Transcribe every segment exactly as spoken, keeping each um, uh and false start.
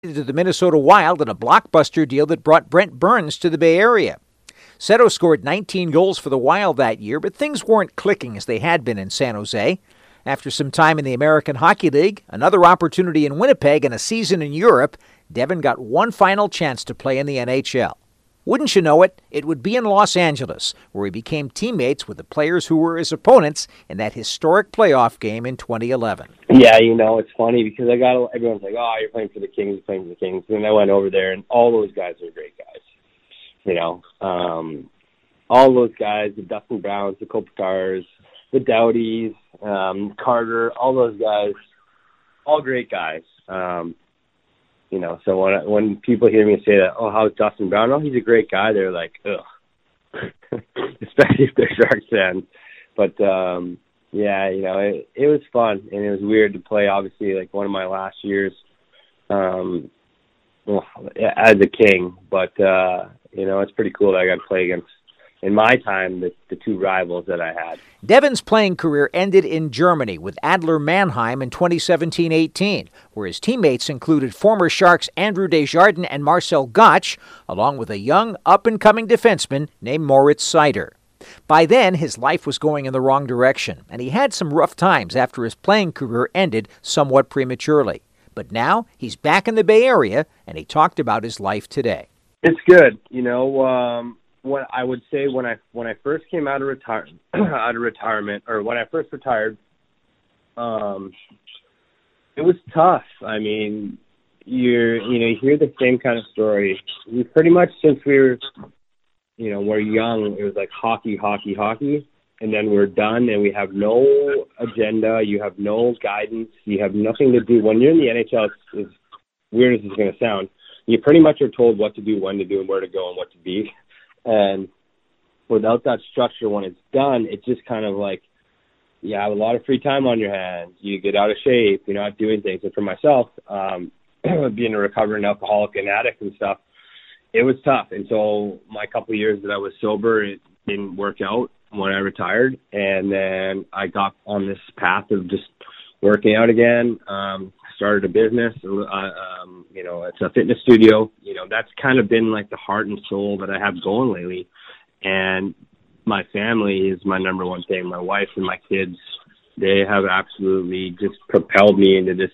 to the Minnesota Wild in a blockbuster deal that brought Brent Burns to the Bay Area. Cetto scored nineteen goals for the Wild that year, but things weren't clicking as they had been in San Jose. After some time in the American Hockey League, another opportunity in Winnipeg, and a season in Europe, Devin got one final chance to play in the N H L. Wouldn't you know it, it would be in Los Angeles, where he became teammates with the players who were his opponents in that historic playoff game in twenty eleven. Yeah, you know, it's funny because I got everyone's like, oh, you're playing for the Kings, you're playing for the Kings. And I went over there, and all those guys are great guys. You know, um, all those guys, the Dustin Browns, the Kopitars, the Dowdies, um, Carter, all those guys, all great guys. Um, you know, so when when people hear me say that, oh, how's Dustin Brown? Oh, he's a great guy. They're like, ugh, especially if they're Sharks fans. But um, yeah, you know, it, it was fun and it was weird to play. Obviously, like one of my last years um, well, as a King, but uh, you know, it's pretty cool that I got to play against, in my time, the, the two rivals that I had. Devin's playing career ended in Germany with Adler Mannheim in twenty seventeen eighteen, where his teammates included former Sharks Andrew Desjardins and Marcel Gottsch, along with a young, up-and-coming defenseman named Moritz Seider. By then, his life was going in the wrong direction, and he had some rough times after his playing career ended somewhat prematurely. But now, he's back in the Bay Area, and he talked about his life today. It's good. You know, um, what I would say when I when I first came out of retire out of retirement, or when I first retired, um, it was tough. I mean, you're you know you hear the same kind of story. We pretty much since we were, you know, we're young. It was like hockey, hockey, hockey, and then we're done, and we have no agenda. You have no guidance. You have nothing to do. When you're in the N H L, it's, as weird as it's going to sound, you pretty much are told what to do, when to do, and where to go, and what to be. And without that structure, when it's done, it's just kind of like you have a lot of free time on your hands. You get out of shape. You're not doing things. And for myself, um, being a recovering alcoholic and addict and stuff, it was tough. And so my couple of years that I was sober, it didn't work out when I retired. And then I got on this path of just working out again. Um, started a business, uh, um, you know, it's a fitness studio. You know, that's kind of been like the heart and soul that I have going lately. And my family is my number one thing. My wife and my kids, they have absolutely just propelled me into this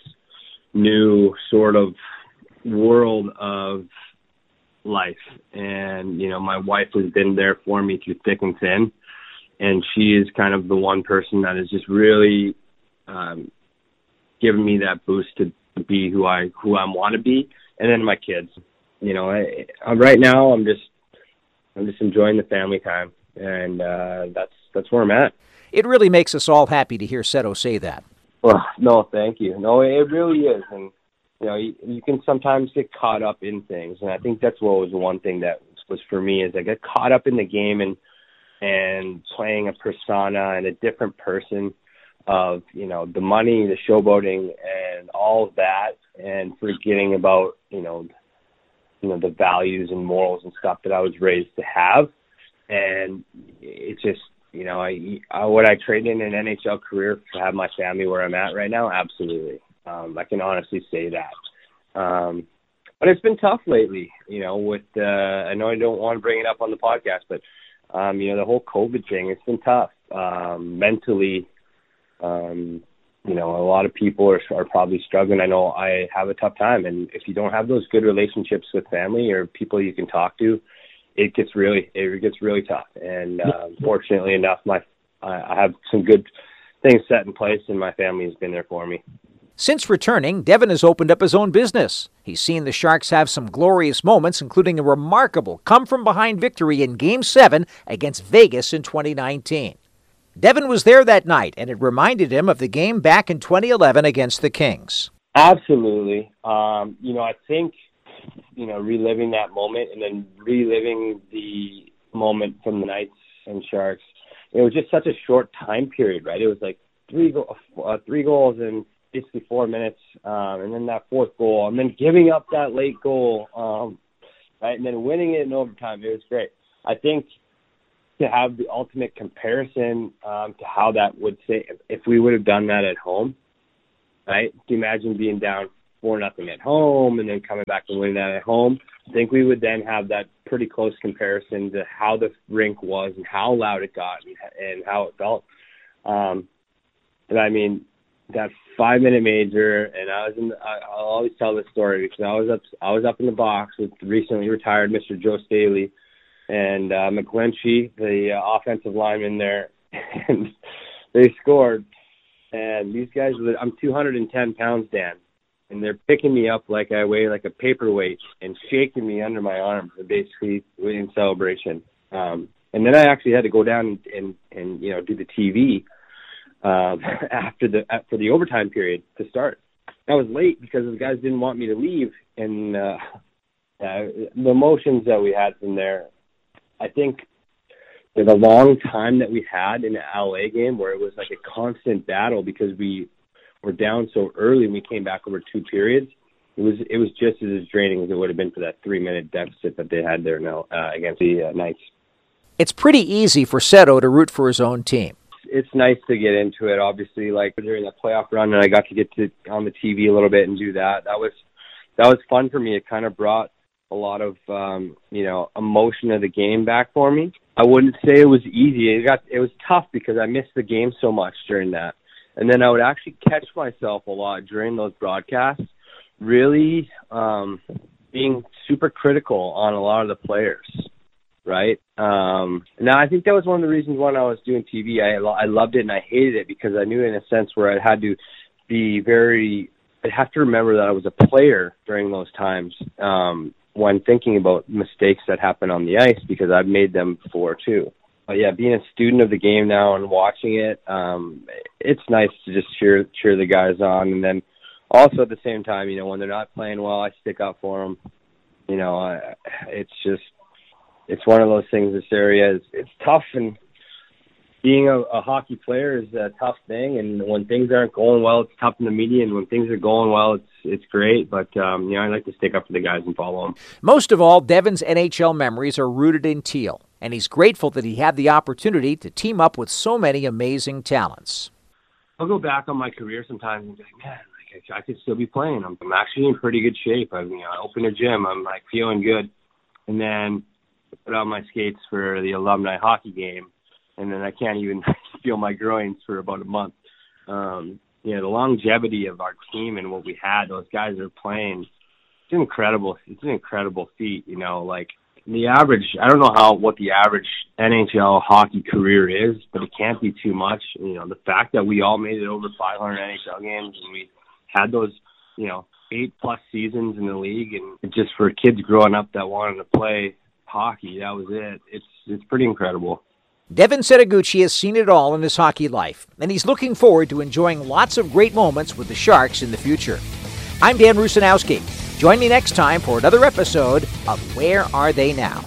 new sort of world of life. And, you know, my wife has been there for me through thick and thin. And she is kind of the one person that has just really, um, given me that boost to be who I who I want to be, and then my kids. You know, I, I, right now I'm just I'm just enjoying the family time, and uh, that's that's where I'm at. It really makes us all happy to hear Cetto say that. Well, no, thank you. No, it really is, and you know, you, you can sometimes get caught up in things, and I think that's what was one thing that was for me is I get caught up in the game and and playing a persona and a different person. Of, you know, the money, the showboating, and all of that, and forgetting about, you know, you know, the values and morals and stuff that I was raised to have. And it's just, you know, I, I would I trade in an N H L career to have my family where I'm at right now? Absolutely. Um, I can honestly say that. Um, but it's been tough lately, you know, with, uh, I know I don't want to bring it up on the podcast, but, um, you know, the whole COVID thing, it's been tough, um, mentally. Um, you know, a lot of people are, are probably struggling. I know I have a tough time, and if you don't have those good relationships with family or people you can talk to, it gets really, it gets really tough. And uh, fortunately enough, my I, I have some good things set in place, and my family has been there for me. Since returning, Devin has opened up his own business. He's seen the Sharks have some glorious moments, including a remarkable come-from-behind victory in Game seven against Vegas in twenty nineteen. Devin was there that night, and it reminded him of the game back in twenty eleven against the Kings. Absolutely. Um, you know, I think, you know, reliving that moment and then reliving the moment from the Knights and Sharks, it was just such a short time period, right? It was like three, go- uh, three goals in basically four minutes, um, and then that fourth goal, and then giving up that late goal, um, right, and then winning it in overtime. It was great. I think to have the ultimate comparison um, to how that would say if, if we would have done that at home, right? Can you imagine being down four nothing at home and then coming back and winning that at home, I think we would then have that pretty close comparison to how the rink was and how loud it got and, and how it felt. Um, and I mean, that five minute major, and I was in. The, I, I'll always tell this story because I was up. I was up in the box with recently retired Mister Joe Staley and uh, McGlinchey, the uh, offensive lineman there, and they scored. And these guys, I'm two hundred ten pounds, Dan, and they're picking me up like I weigh like a paperweight and shaking me under my arms, basically in celebration. Um, and then I actually had to go down and, and, and you know do the T V. Uh, after the for the overtime period to start. I was late because the guys didn't want me to leave, and uh, uh, the emotions that we had from there, I think the long time that we had in the L A game where it was like a constant battle because we were down so early and we came back over two periods, it was it was just as draining as it would have been for that three-minute deficit that they had there now uh, against the uh, Knights. It's pretty easy for Seto to root for his own team. It's nice to get into it, obviously, like during the playoff run, and I got to get to on the T V a little bit and do that. That was that was fun for me. It kind of brought a lot of um, you know emotion of the game back for me. I wouldn't say it was easy. It got it was tough because I missed the game so much during that, and then I would actually catch myself a lot during those broadcasts, really um, being super critical on a lot of the players. Right. Um, now, I think that was one of the reasons when I was doing T V, I, I loved it and I hated it because I knew in a sense where I had to be very, I'd have to remember that I was a player during those times um, when thinking about mistakes that happen on the ice because I've made them before too. But yeah, being a student of the game now and watching it, um, it's nice to just cheer, cheer the guys on. And then also at the same time, you know, when they're not playing well, I stick up for them. You know, I, it's just, it's one of those things, this area is, it's tough, and being a, a hockey player is a tough thing, and when things aren't going well, it's tough in the media, and when things are going well, it's it's great, but um, you know, I like to stick up for the guys and follow them. Most of all, Devin's N H L memories are rooted in teal, and he's grateful that he had the opportunity to team up with so many amazing talents. I'll go back on my career sometimes and be like, man, like I, I could still be playing. I'm, I'm actually in pretty good shape. I, you know, I open a gym, I'm like feeling good, and then put on my skates for the alumni hockey game, and then I can't even feel my groins for about a month. Um, you know, the longevity of our team and what we had, those guys are playing, it's incredible. It's an incredible feat, you know, like the average, I don't know how, what the average N H L hockey career is, but it can't be too much. You know, the fact that we all made it over five hundred N H L games and we had those, you know, eight plus seasons in the league, and just for kids growing up that wanted to play hockey, that was it. It's it's pretty incredible. Devin Setoguchi has seen it all in his hockey life, and he's looking forward to enjoying lots of great moments with the Sharks in the future. I'm Dan Rusanowski. Join me next time for another episode of Where Are They Now?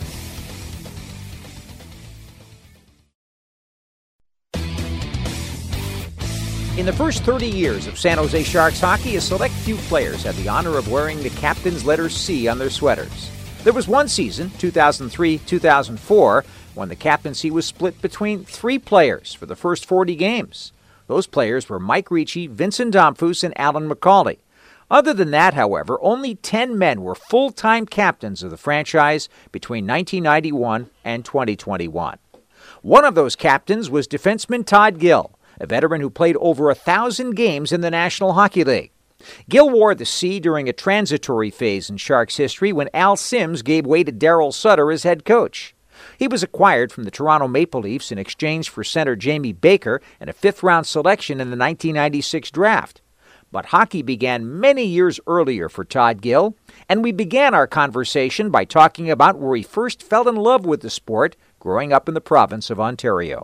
In the first thirty years of San Jose Sharks hockey, a select few players had the honor of wearing the captain's letter C on their sweaters. There was one season, two thousand three two thousand four, when the captaincy was split between three players for the first forty games. Those players were Mike Ricci, Vincent Damphousse, and Alan McCauley. Other than that, however, only ten men were full-time captains of the franchise between nineteen ninety-one and twenty twenty-one. One of those captains was defenseman Todd Gill, a veteran who played over a thousand games in the National Hockey League. Gill wore the C during a transitory phase in Sharks history when Al Sims gave way to Darryl Sutter as head coach. He was acquired from the Toronto Maple Leafs in exchange for center Jamie Baker and a fifth-round selection in the nineteen ninety-six draft. But hockey began many years earlier for Todd Gill, and we began our conversation by talking about where he first fell in love with the sport growing up in the province of Ontario.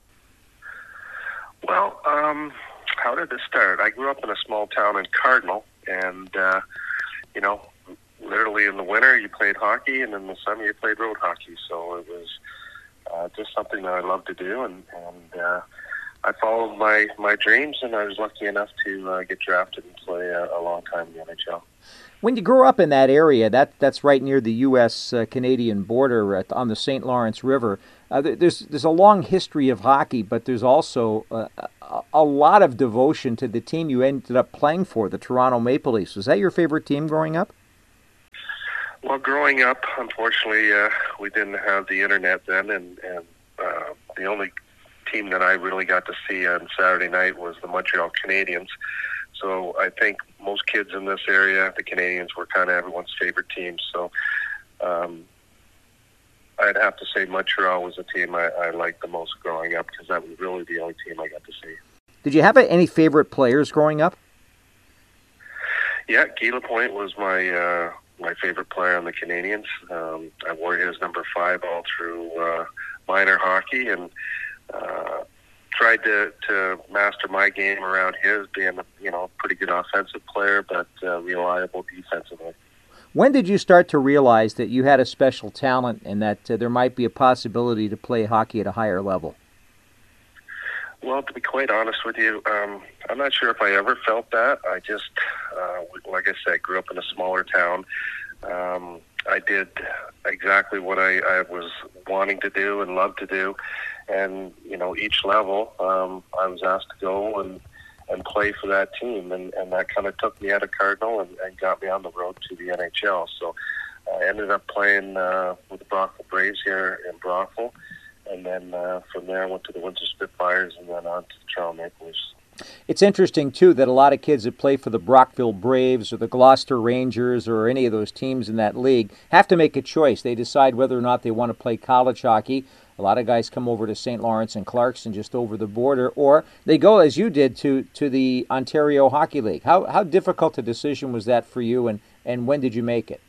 Well, um... how did this start? I grew up in a small town in Cardinal, and, uh, you know, literally in the winter you played hockey, and in the summer you played road hockey. So it was uh, just something that I loved to do, and, and uh, I followed my, my dreams, and I was lucky enough to uh, get drafted and play a, a long time in the N H L. When you grew up in that area, that that's right near the U S Canadian border uh, on the Saint Lawrence River. Uh, there's there's a long history of hockey, but there's also uh, a, a lot of devotion to the team you ended up playing for, the Toronto Maple Leafs. Was that your favorite team growing up? Well, growing up, unfortunately, uh, we didn't have the internet then, and, and uh, the only team that I really got to see on Saturday night was the Montreal Canadiens. So I think most kids in this area, the Canadiens, were kind of everyone's favorite team. So um, I'd have to say Montreal was the team I, I liked the most growing up, because that was really the only team I got to see. Did you have any favorite players growing up? Yeah, Guy Lapointe was my uh, my favorite player on the Canadiens. Um, I wore his number five all through uh, minor hockey, and uh, tried to, to master my game around his, being a you know pretty good offensive player, but uh, reliable defensively. When did you start to realize that you had a special talent and that uh, there might be a possibility to play hockey at a higher level? Well, to be quite honest with you, um, I'm not sure if I ever felt that. I just, uh, like I said, grew up in a smaller town. Um, I did exactly what I, I was wanting to do and loved to do. And, you know, each level, um, I was asked to go and, and play for that team. And, and that kind of took me out of Cardinal and, and got me on the road to the N H L. So I ended up playing uh, with the Brockville Braves here in Brockville. And then uh, from there, I went to the Windsor Spitfires and then on to the Toronto Maple Leafs. It's interesting, too, that a lot of kids that play for the Brockville Braves or the Gloucester Rangers or any of those teams in that league have to make a choice. They decide whether or not they want to play college hockey. A lot of guys come over to Saint Lawrence and Clarkson just over the border, or they go, as you did, to, to the Ontario Hockey League. How how difficult a decision was that for you, and, and when did you make it?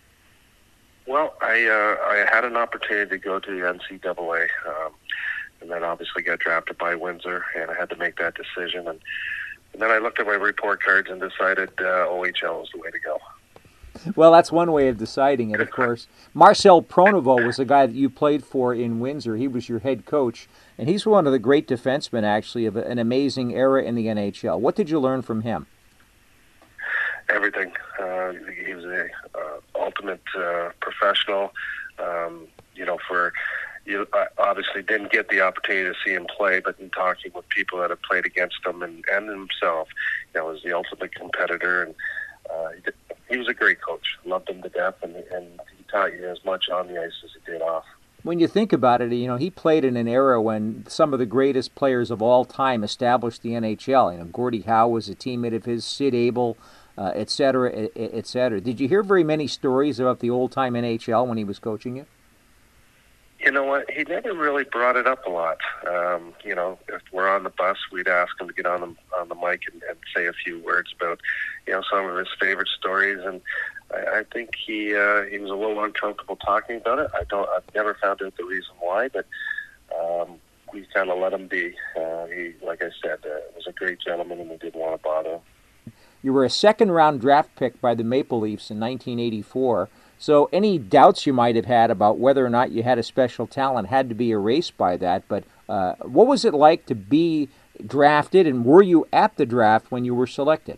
Well, I uh, I had an opportunity to go to the N C double A, um, and then obviously got drafted by Windsor, and I had to make that decision. And, and then I looked at my report cards and decided uh, O H L was the way to go. Well, that's one way of deciding it, of course. Marcel Pronovost was a guy that you played for in Windsor. He was your head coach, and he's one of the great defensemen, actually, of an amazing era in the N H L. What did you learn from him? Everything. Uh, he was a uh, ultimate uh, professional. Um, you know, for you, I obviously didn't get the opportunity to see him play, but in talking with people that have played against him and, and himself, you know, was the ultimate competitor, and uh, he, did, he was a great coach. Loved him to death, and, and he taught you as much on the ice as he did off. When you think about it, you know, he played in an era when some of the greatest players of all time established the N H L. You know, Gordie Howe was a teammate of his, Sid Abel, uh, et cetera, et cetera. Did you hear very many stories about the old-time N H L when he was coaching you? You know what? He never really brought it up a lot. Um, you know, if we're on the bus, we'd ask him to get on the on the mic and, and say a few words about, you know, some of his favorite stories. And I, I think he uh, he was a little uncomfortable talking about it. I don't. I've never found out the reason why, but um, we kind of let him be. Uh, he, like I said, uh, was a great gentleman, and we didn't want to bother him. You were a second-round draft pick by the Maple Leafs in nineteen eighty-four. So any doubts you might have had about whether or not you had a special talent had to be erased by that. But uh, what was it like to be drafted, and were you at the draft when you were selected?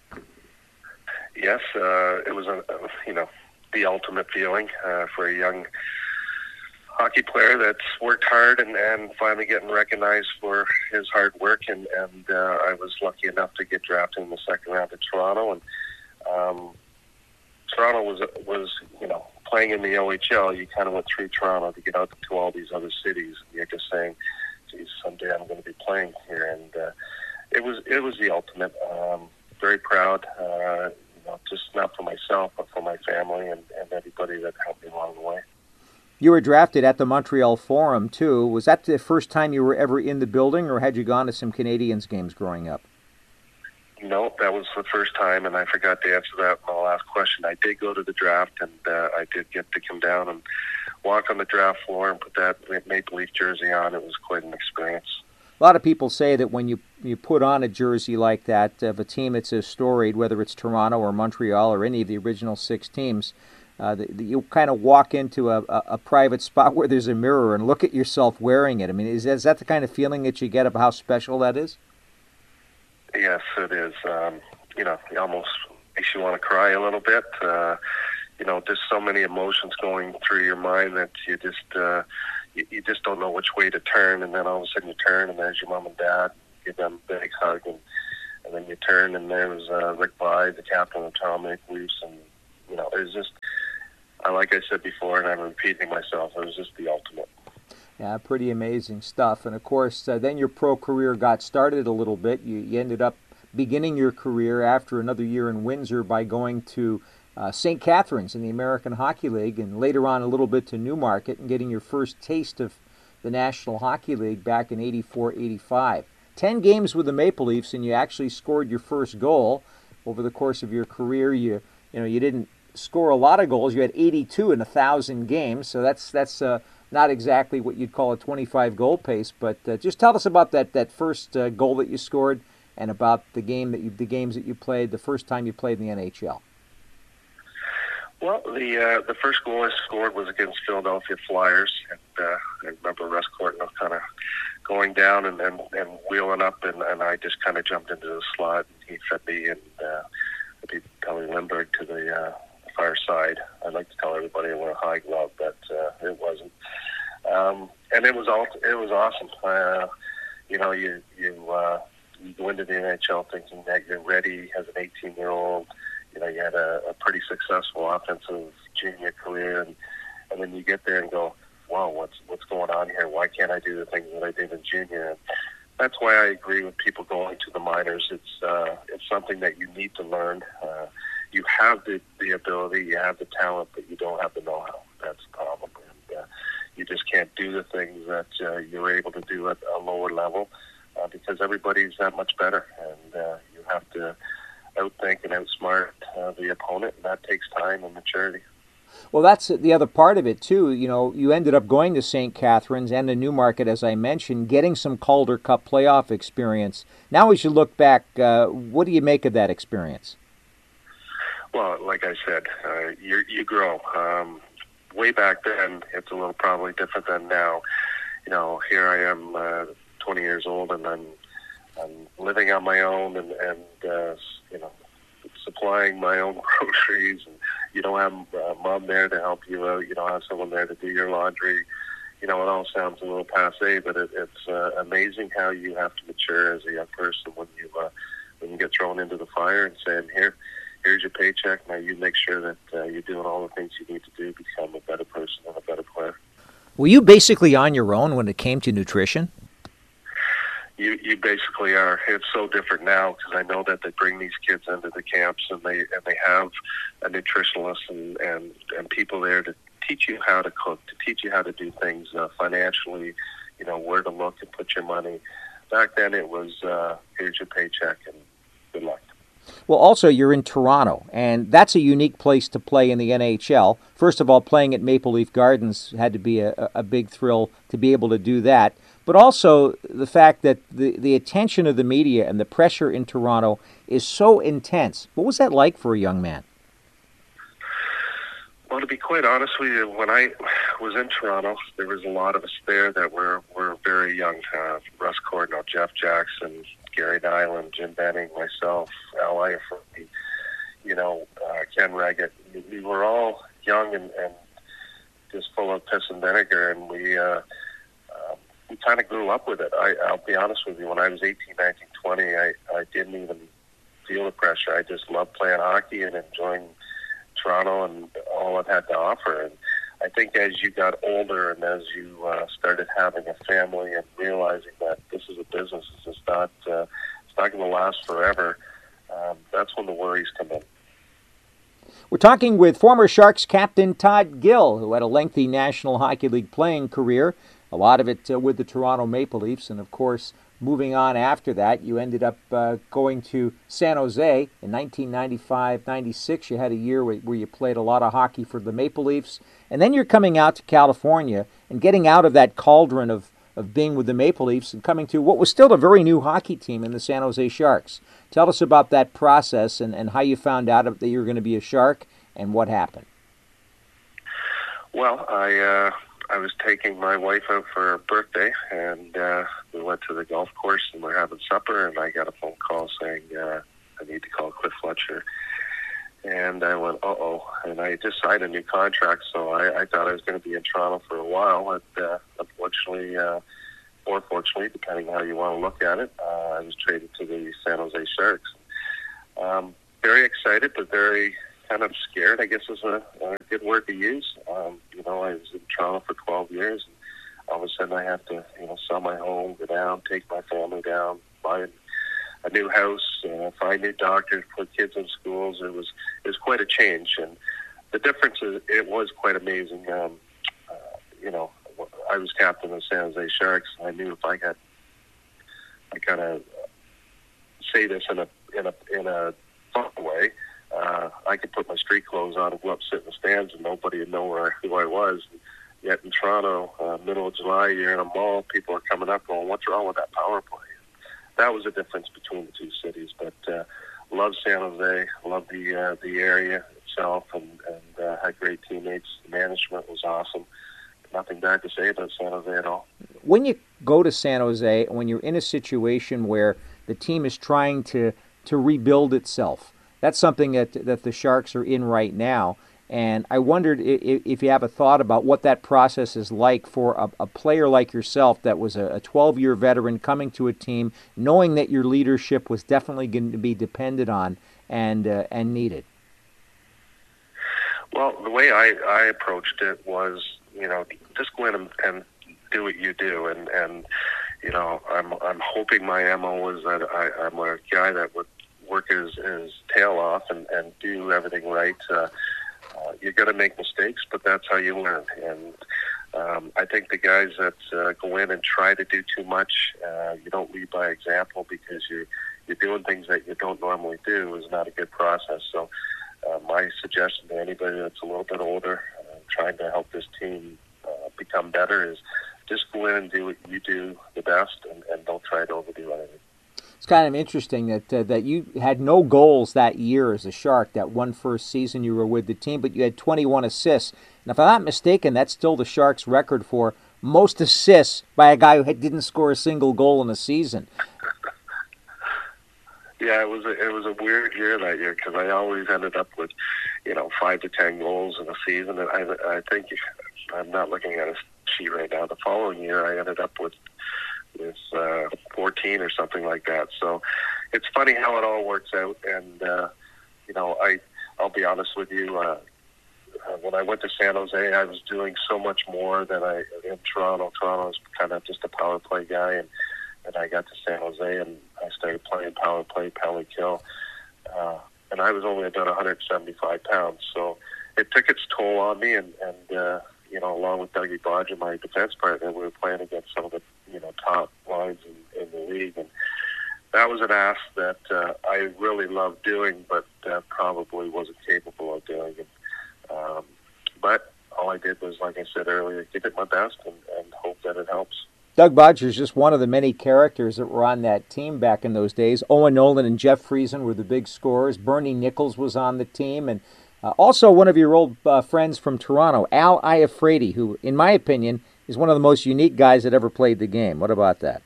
Yes, uh, it was, a, a, you know, the ultimate feeling uh, for a young hockey player that's worked hard and, and finally getting recognized for his hard work. And, and uh, I was lucky enough to get drafted in the second round to Toronto. And um, Toronto was, was, you know, playing in the O H L, you kind of went through Toronto to get out to all these other cities. You're just saying, geez, someday I'm going to be playing here. And uh, it was it was the ultimate. Um, very proud, uh, you know, just not for myself, but for my family and, and everybody that helped me along the way. You were drafted at the Montreal Forum, too. Was that the first time you were ever in the building, or had you gone to some Canadiens games growing up? No, that was the first time, and I forgot to answer that in my last question. I did go to the draft, and uh, I did get to come down and walk on the draft floor and put that Maple Leaf jersey on. It was quite an experience. A lot of people say that when you, you put on a jersey like that of a team that's as storied, whether it's Toronto or Montreal or any of the original six teams, Uh, that, that you kind of walk into a, a, a private spot where there's a mirror and look at yourself wearing it. I mean, is, is that the kind of feeling that you get of how special that is? Yes, it is. Um, you know, it almost makes you want to cry a little bit. Uh, you know, just so many emotions going through your mind that you just uh, you, you just don't know which way to turn. And then all of a sudden you turn, and there's your mom and dad. Give them a big hug, and, and then you turn, and there was uh, Rick Bye, the captain of the Toronto Maple Leafs, and you know, it was just. Uh, like I said before, and I'm repeating myself, it was just the ultimate. Yeah, pretty amazing stuff. And, of course, uh, then your pro career got started a little bit. You, you ended up beginning your career after another year in Windsor by going to uh, Saint Catharines in the American Hockey League, and later on a little bit to Newmarket, and getting your first taste of the National Hockey League back in eighty-four eighty-five. Ten games with the Maple Leafs, and you actually scored your first goal. Over the course of your career, you you know, you didn't score a lot of goals. You had eighty-two in a thousand games, so that's that's uh, not exactly what you'd call a twenty-five goal pace. But uh, just tell us about that that first uh, goal that you scored, and about the game that you, the games that you played, the first time you played in the N H L. Well, the uh, the first goal I scored was against Philadelphia Flyers, and uh, I remember Russ Courtnall kind of going down and, and, and wheeling up, and, and I just kind of jumped into the slot, and he fed me, and uh, I beat Kelly Lindbergh to the uh, far side. I'd like to tell everybody I wore a high glove, but uh, it wasn't. Um, and it was all it was awesome. Uh, you know, you you uh, you go into the N H L thinking that you're ready as an eighteen-year-old. You know, you had a, a pretty successful offensive junior career, and, and then you get there and go, wow, what's what's going on here? Why can't I do the things that I did in junior? And that's why I agree with people going to the minors. It's uh, it's something that you need to learn. Uh, you have the, the ability, you have the talent, but you don't have the know-how. That's the problem. And, uh, you just can't do the things that uh, you're able to do at a lower level uh, because everybody's that much better. And uh, you have to outthink and outsmart uh, the opponent, and that takes time and maturity. Well, that's the other part of it, too. You know, you ended up going to Saint Catharines and to Newmarket, as I mentioned, getting some Calder Cup playoff experience. Now, as you look back, uh, what do you make of that experience? Well, like I said, uh, you you grow. Um, way back then, it's a little probably different than now. You know, here I am, uh, twenty years old, and I'm I'm living on my own, and and uh, you know, supplying my own groceries, and you don't have uh, mom there to help you out. You don't have someone there to do your laundry. You know, it all sounds a little passé, but it, it's uh, amazing how you have to mature as a young person when you uh, when you get thrown into the fire and saying, here, here's your paycheck. Now you make sure that uh, you're doing all the things you need to do to become a better person and a better player. Were you basically on your own when it came to nutrition? You you basically are. It's so different now because I know that they bring these kids into the camps, and they and they have a nutritionalist and, and, and people there to teach you how to cook, to teach you how to do things uh, financially, you know, where to look and put your money. Back then it was, uh, here's your paycheck and good luck. Well, also, you're in Toronto, and that's a unique place to play in the N H L. First of all, playing at Maple Leaf Gardens had to be a, a big thrill to be able to do that. But also the fact that the, the attention of the media and the pressure in Toronto is so intense. What was that like for a young man? Well, to be quite honest with you, when I was in Toronto, there was a lot of us there that were, were very young. Uh, Russ Courtnall, Jeff Jackson, Gary Nyland, Jim Benning, myself, Al Iafrate, you know, uh, Ken Reggett. We were all young and, and just full of piss and vinegar, and we uh, uh, we kind of grew up with it. I, I'll be honest with you, when I was eighteen, nineteen, twenty, I, I didn't even feel the pressure. I just loved playing hockey and enjoying Toronto and all it had to offer. And I think as you got older and as you uh, started having a family and realizing that this is a business, it's just not, uh, it's not going to last forever, um, that's when the worries come in. We're talking with former Sharks captain Todd Gill, who had a lengthy National Hockey League playing career, a lot of it uh, with the Toronto Maple Leafs, and of course, moving on after that, you ended up uh, going to San Jose in nineteen ninety-five ninety-six. You had a year where, where you played a lot of hockey for the Maple Leafs, and then you're coming out to California and getting out of that cauldron of, of being with the Maple Leafs and coming to what was still a very new hockey team in the San Jose Sharks. Tell us about that process and, and how you found out that you were going to be a Shark and what happened. Well, I uh, I was taking my wife out for her birthday, and uh, we went to the golf course, and we're having supper, and I got a phone call saying uh, I need to call Cliff Fletcher. And I went, uh-oh, and I just signed a new contract, so I, I thought I was going to be in Toronto for a while. And, uh, unfortunately, uh, or fortunately, depending how you want to look at it, uh, I was traded to the San Jose Sharks. Um, very excited, but very kind of scared, I guess is a, a good word to use. Um, you know, I was in Toronto for twelve years, and all of a sudden I have to, you know, sell my home, go down, take my family down, buy a new house, uh, find new doctors, put kids in schools. It was it was quite a change, and the difference is it was quite amazing. Um, uh, you know, I was captain of the San Jose Sharks, and I knew if I got, I kind of say this in a in a in a fun way, uh, I could put my street clothes on and go up sit in the stands, and nobody would know where who I was. And yet in Toronto, uh, middle of July, you're in a mall, people are coming up going, "What's wrong with that power play?" That was the difference between the two cities. But uh, love San Jose, love the uh, the area itself, and, and uh, had great teammates. The management was awesome. Nothing bad to say about San Jose at all. When you go to San Jose, when you're in a situation where the team is trying to, to rebuild itself, that's something that that the Sharks are in right now. And I wondered if, if you have a thought about what that process is like for a, a player like yourself that was a twelve-year veteran coming to a team, knowing that your leadership was definitely going to be depended on and uh, and needed. Well, the way I, I approached it was, you know, just go in and, and do what you do. And, and you know, I'm I'm hoping my M O was that I, I'm a guy that would work his, his tail off and, and do everything right. Uh, Uh, you're going to make mistakes, but that's how you learn. And um, I think the guys that uh, go in and try to do too much, uh, you don't lead by example because you're, you're doing things that you don't normally do is not a good process. So uh, my suggestion to anybody that's a little bit older, uh, trying to help this team uh, become better is just go in and do what you do the best and, and don't try to overdo anything. It's kind of interesting that uh, that you had no goals that year as a Shark, that one first season you were with the team, but you had twenty-one assists. And if I'm not mistaken, that's still the Sharks' record for most assists by a guy who had, didn't score a single goal in a season. Yeah, it was a, it was a weird year that year because I always ended up with, you know, five to ten goals in a season. And I, I think, I'm not looking at a sheet right now, the following year I ended up with with uh, fourteen or something like that. So it's funny how it all works out. And, uh, you know, I, I'll be honest with you, uh, uh, when I went to San Jose, I was doing so much more than I, in Toronto. Toronto was kind of just a power play guy. And, and I got to San Jose and I started playing power play, penalty kill. Uh, and I was only about one hundred seventy-five pounds. So it took its toll on me. And, and uh, you know, along with Dougie Bodger, my defense partner, we were playing against some of the, you know, top lines in, in the league. And that was an ask that uh, I really loved doing, but uh, probably wasn't capable of doing it. Um, but all I did was, like I said earlier, give it my best and, and hope that it helps. Doug Bodger is just one of the many characters that were on that team back in those days. Owen Nolan and Jeff Friesen were the big scorers. Bernie Nichols was on the team. And uh, also one of your old uh, friends from Toronto, Al Iafrate, who, in my opinion, is one of the most unique guys that ever played the game. What about that?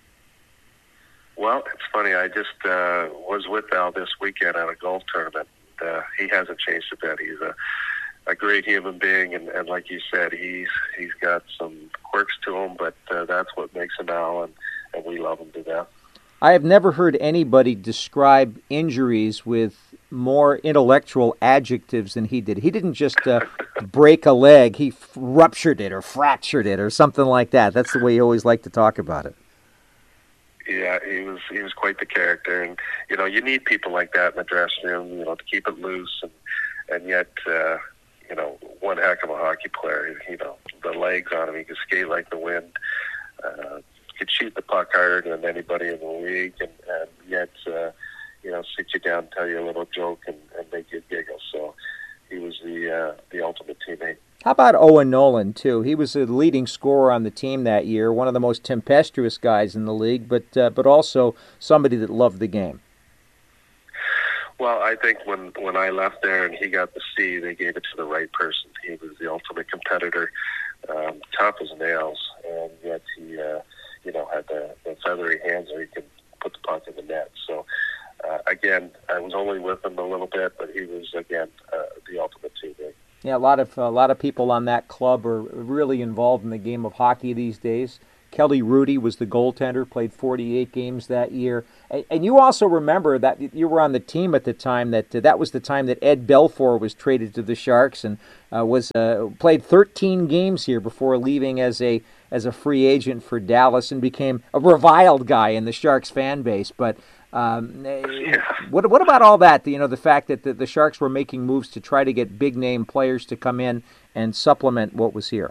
Well, it's funny. I just uh, was with Al this weekend at a golf tournament. Uh, he hasn't changed a bit. He's a, a great human being, and, and like you said, he's he's got some quirks to him, but uh, that's what makes him Al, and, and we love him to death. I have never heard anybody describe injuries with more intellectual adjectives than he did. He didn't just uh, break a leg. He f- ruptured it or fractured it or something like that. That's the way he always liked to talk about it. Yeah, he was he was quite the character. And, you know, you need people like that in the dressing room, you know, to keep it loose. And, and yet, uh, you know, one heck of a hockey player. You know, the legs on him, he could skate like the wind. Uh, could shoot the puck harder than anybody in the league, and, and yet, uh, you know, sit you down, tell you a little joke, and, and make you giggle. So he was the uh, the ultimate teammate. How about Owen Nolan, too? He was the leading scorer on the team that year, one of the most tempestuous guys in the league, but uh, but also somebody that loved the game. Well, I think when, when I left there and he got the C, they gave it to the right person. He was the ultimate ultimate competitor, um, tough as nails, and yet he, uh, you know, had the, the feathery hands where he could put the puck in the net. So, uh, again, I was only with him a little bit, but he was, again, uh, the ultimate teammate. Yeah, a lot of a lot of people on that club are really involved in the game of hockey these days. Kelly Rudy was the goaltender, played forty-eight games that year. And, and you also remember that you were on the team at the time, that uh, that was the time that Ed Belfour was traded to the Sharks and uh, was uh, played thirteen games here before leaving as a as a free agent for Dallas and became a reviled guy in the Sharks fan base. But um, yeah. what what about all that? You know, the fact that the, the Sharks were making moves to try to get big name players to come in and supplement what was here.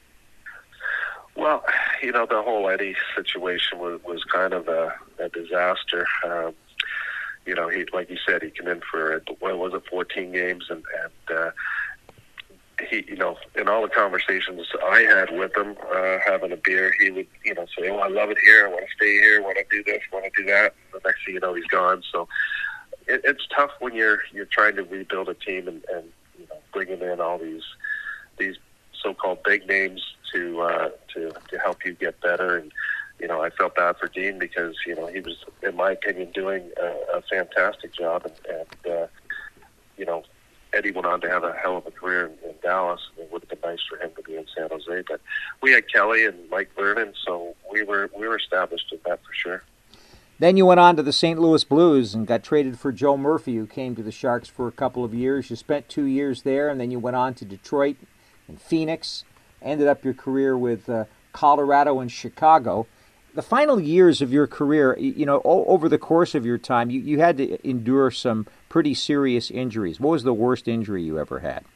Well, you know, the whole Eddie situation was, was kind of a, a disaster. Um, you know, he, like you said, he came in for, what was it, fourteen games, and, and uh, he, you know, in all the conversations I had with him, uh, having a beer, he would, you know, say, "Oh, I love it here. I want to stay here. I want to do this. I want to do that." And the next thing you know, he's gone. So it, it's tough when you're you're trying to rebuild a team and, and you know, bringing in all these these so-called big names to uh, to to help you get better. And you know, I felt bad for Dean because you know he was, in my opinion, doing a, a fantastic job, and, and uh, you know, Eddie went on to have a hell of a career in, in Dallas, and it would have been nice for him to be in San Jose. But we had Kelly and Mike Vernon, so we were we were established in that for sure. Then you went on to the Saint Louis Blues and got traded for Joe Murphy, who came to the Sharks for a couple of years. You spent two years there, and then you went on to Detroit and Phoenix. Ended up your career with uh, Colorado and Chicago. The final years of your career, you know, o- over the course of your time, you, you had to endure some pretty serious injuries. What was the worst injury you ever had?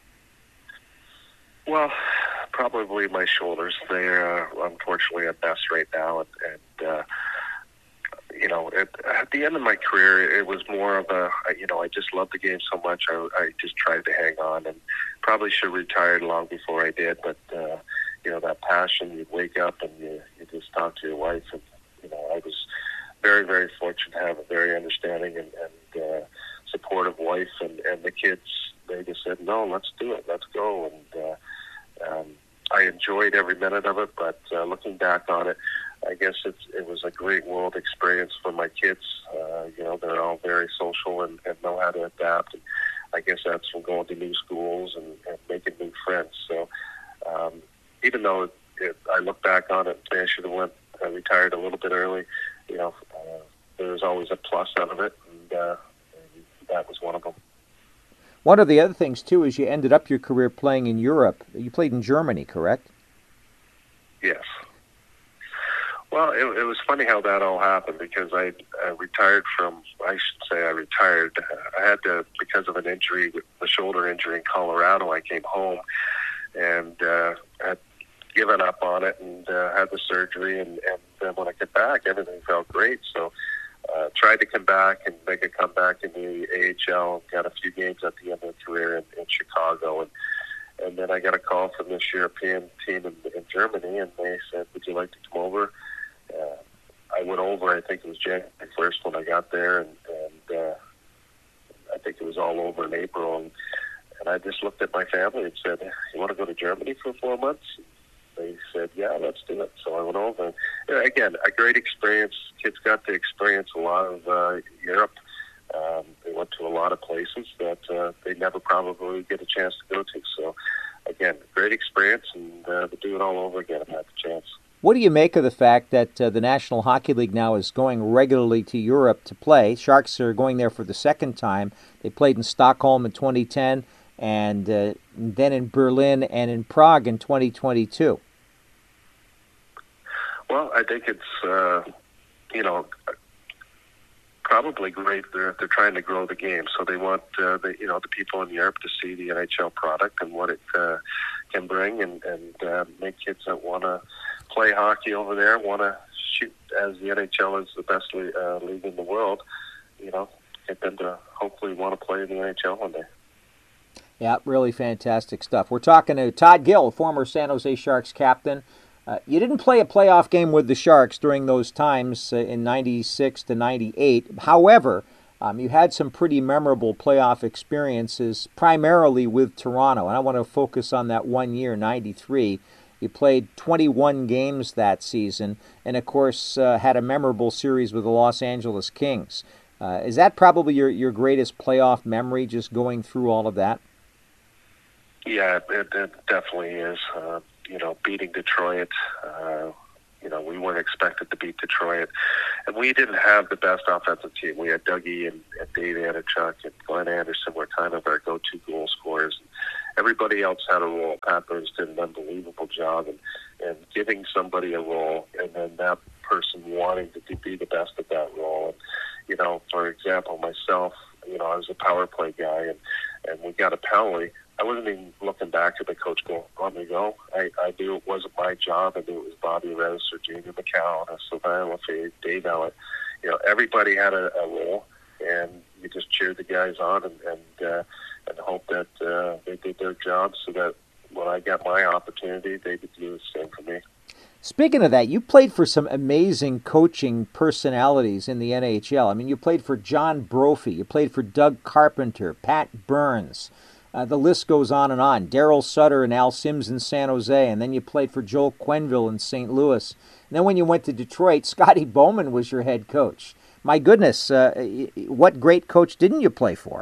Well, probably my shoulders. They're uh, unfortunately a mess right now, and, and uh, you know, at, at the end of my career, it was more of a, you know, I just loved the game so much. I, I just tried to hang on, and probably should have retired long before I did. But uh, you know, that passion, you'd wake up and you, you just talk to your wife, and you know, I was very, very fortunate to have a very understanding and, and uh, supportive wife, and, and the kids. They just said, "No, let's do it, let's go." And uh, um, I enjoyed every minute of it. But uh, looking back on it, I guess it's, it was a great world experience for my kids. Uh, you know, they're all very social and, and know how to adapt. And I guess that's from going to new schools and, and making new friends. So um, even though it, it, I look back on it and I should have went, uh, retired a little bit early, you know, uh, there was always a plus out of it, and, uh, and that was one of them. One of the other things, too, is you ended up your career playing in Europe. You played in Germany, correct? Yes. Well, it, it was funny how that all happened, because I, I retired from, I should say I retired. I had to, because of an injury, the shoulder injury in Colorado, I came home and uh, had given up on it and uh, had the surgery. And, and then when I get back, everything felt great. So uh, tried to come back and make a comeback in the A H L, got a few games at the end of the career in, in Chicago. And And then I got a call from this European team in, in Germany, and they said, "Would you like to come over?" Uh, I went over, I think it was January first when I got there, and, and uh, I think it was all over in April. And, and I just looked at my family and said, "You want to go to Germany for four months?" They said, "Yeah, let's do it." So I went over. And, uh, again, a great experience. Kids got to experience a lot of uh, Europe. Um, they went to a lot of places that uh, they never probably get a chance to go to. So, again, great experience, and uh, to do it all over again if I had the chance. What do you make of the fact that uh, the National Hockey League now is going regularly to Europe to play? Sharks are going there for the second time. They played in Stockholm in twenty ten, and uh, then in Berlin and in Prague in twenty twenty-two. Well, I think it's, uh, you know, probably great. They're they're trying to grow the game, so they want uh, the you know the people in Europe to see the N H L product and what it uh, can bring, and and uh, make kids that want to play hockey over there, want to shoot, as the N H L is the best league, uh, league in the world. You know, get them to hopefully want to play in the N H L one day. Yeah, really fantastic stuff. We're talking to Todd Gill, former San Jose Sharks captain. Uh, you didn't play a playoff game with the Sharks during those times uh, in ninety-six to ninety-eight. However, Um, you had some pretty memorable playoff experiences, primarily with Toronto, and I want to focus on that one year, ninety-three. You played twenty-one games that season, and of course uh, had a memorable series with the Los Angeles Kings. Uh, is that probably your, your greatest playoff memory, just going through all of that? Yeah, it, it definitely is. Uh, you know, beating Detroit, uh, you know, we weren't expected to beat Detroit. And we didn't have the best offensive team. We had Dougie and, and Dave Anichuk and Glenn Anderson were kind of our go-to goal scorers. Everybody else had a role. Pat Burns did an unbelievable job in, in giving somebody a role, and then that person wanting to be the best at that role. And, you know, for example, myself, you know, I was a power play guy, and, and we got a penalty. I wasn't even looking back at the coach going, let me go. I, I knew it wasn't my job. I knew it was Bobby Rez or Jamie McCown or Sylvain Lefebvre, Dave Ellett. You know, everybody had a, a role, and you just cheered the guys on and and, uh, and hope that uh, they did their job so that when I got my opportunity, they would do the same for me. Speaking of that, you played for some amazing coaching personalities in the N H L. I mean, you played for John Brophy. You played for Doug Carpenter, Pat Burns. Uh, the list goes on and on. Darryl Sutter and Al Sims in San Jose, and then you played for Joel Quenneville in Saint Louis. And then when you went to Detroit, Scotty Bowman was your head coach. My goodness, uh, what great coach didn't you play for?